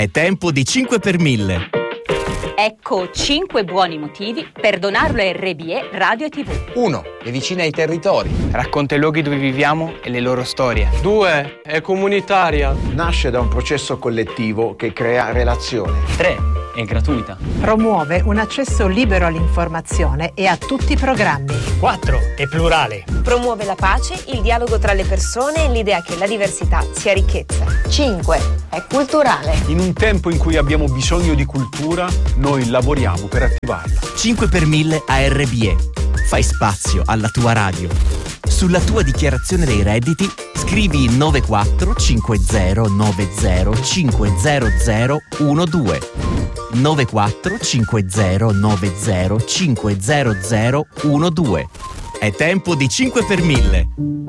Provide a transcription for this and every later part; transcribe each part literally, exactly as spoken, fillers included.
È tempo di cinque per mille. Ecco cinque buoni motivi per donarlo a R B E Radio e tivù. uno. È vicina ai territori. Racconta i luoghi dove viviamo e le loro storie. due. È comunitaria. Nasce da un processo collettivo che crea relazione. tre. È gratuita. Promuove un accesso libero all'informazione e a tutti i programmi. quattro. È plurale. Promuove la pace, il dialogo tra le persone e l'idea che la diversità sia ricchezza. cinque. È culturale. In un tempo in cui abbiamo bisogno di cultura, noi lavoriamo per attivarla. cinque per mille a R B E. Fai spazio alla tua radio. Sulla tua dichiarazione dei redditi scrivi nove quattro cinque zero nove zero cinque zero zero uno due. nove quattro cinque zero nove zero cinque zero zero uno due. È tempo di cinque per mille.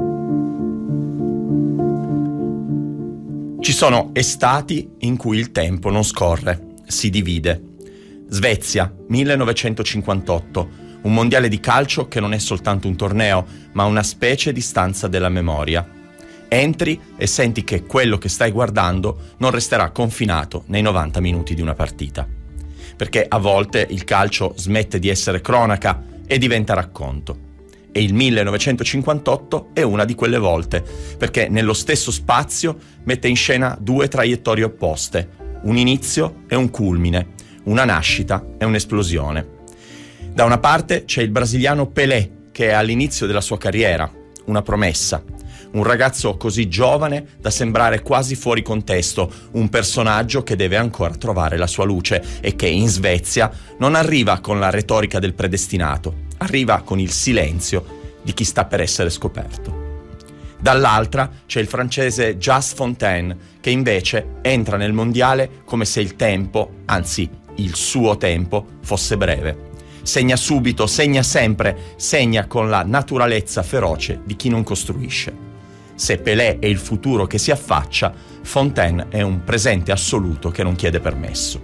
Ci sono estati in cui il tempo non scorre, si divide. Svezia, millenovecentocinquantotto. Un mondiale di calcio che non è soltanto un torneo, ma una specie di stanza della memoria. Entri e senti che quello che stai guardando non resterà confinato nei novanta minuti di una partita. Perché a volte il calcio smette di essere cronaca e diventa racconto. E il millenovecentocinquantotto è una di quelle volte, perché nello stesso spazio mette in scena due traiettorie opposte, un inizio e un culmine, una nascita e un'esplosione. Da una parte c'è il brasiliano Pelé, che è all'inizio della sua carriera, una promessa, un ragazzo così giovane da sembrare quasi fuori contesto, un personaggio che deve ancora trovare la sua luce e che in Svezia non arriva con la retorica del predestinato, arriva con il silenzio di chi sta per essere scoperto. Dall'altra c'è il francese Just Fontaine, che invece entra nel mondiale come se il tempo, anzi il suo tempo, fosse breve. Segna subito, segna sempre, segna con la naturalezza feroce di chi non costruisce. Se Pelé è il futuro che si affaccia, Fontaine è un presente assoluto che non chiede permesso.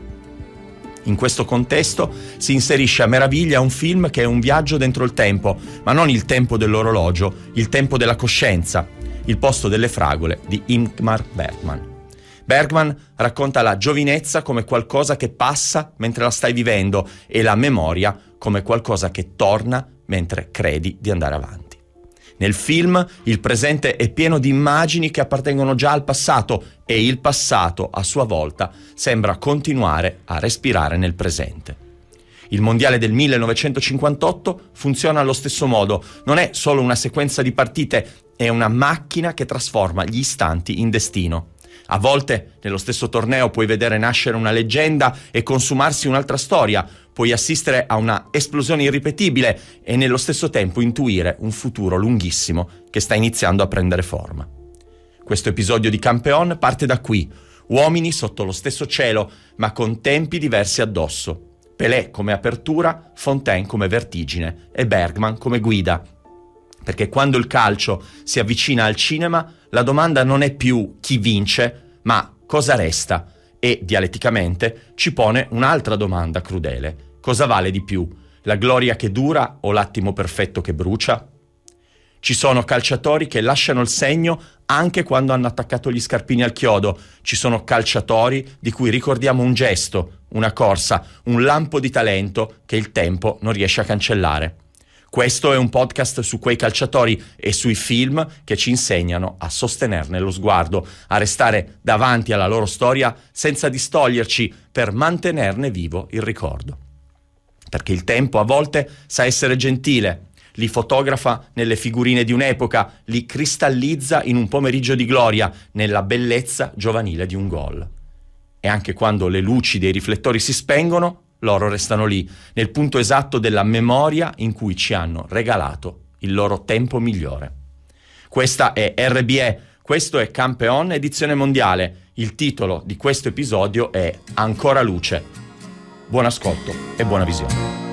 In questo contesto si inserisce a meraviglia un film che è un viaggio dentro il tempo, ma non il tempo dell'orologio, il tempo della coscienza, Il posto delle fragole di Ingmar Bergman. Bergman racconta la giovinezza come qualcosa che passa mentre la stai vivendo e la memoria come qualcosa che torna mentre credi di andare avanti. Nel film il presente è pieno di immagini che appartengono già al passato e il passato, a sua volta, sembra continuare a respirare nel presente. Il mondiale del millenovecentocinquantotto funziona allo stesso modo, non è solo una sequenza di partite, è una macchina che trasforma gli istanti in destino. A volte nello stesso torneo puoi vedere nascere una leggenda e consumarsi un'altra storia, puoi assistere a una esplosione irripetibile e nello stesso tempo intuire un futuro lunghissimo che sta iniziando a prendere forma. Questo episodio di Campeon parte da qui, uomini sotto lo stesso cielo ma con tempi diversi addosso. Pelé come apertura, Fontaine come vertigine e Bergman come guida. Perché quando il calcio si avvicina al cinema, la domanda non è più chi vince, ma cosa resta, e dialetticamente ci pone un'altra domanda crudele. Cosa vale di più, la gloria che dura o l'attimo perfetto che brucia? Ci sono calciatori che lasciano il segno anche quando hanno attaccato gli scarpini al chiodo. Ci sono calciatori di cui ricordiamo un gesto, una corsa, un lampo di talento che il tempo non riesce a cancellare. Questo è un podcast su quei calciatori e sui film che ci insegnano a sostenerne lo sguardo, a restare davanti alla loro storia senza distoglierci per mantenerne vivo il ricordo. Perché il tempo a volte sa essere gentile, li fotografa nelle figurine di un'epoca, li cristallizza in un pomeriggio di gloria, nella bellezza giovanile di un gol. E anche quando le luci dei riflettori si spengono, loro restano lì, nel punto esatto della memoria in cui ci hanno regalato il loro tempo migliore. Questa è R B E, questo è Campeon edizione mondiale. Il titolo di questo episodio è Ancora luce. Buon ascolto e buona visione.